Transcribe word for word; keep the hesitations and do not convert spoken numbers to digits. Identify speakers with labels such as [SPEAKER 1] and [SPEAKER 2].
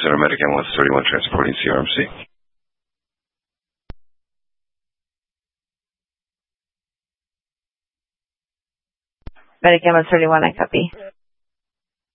[SPEAKER 1] Center, Medicam one thirty-one, transporting C R M C.
[SPEAKER 2] Medicam one thirty-one, I copy.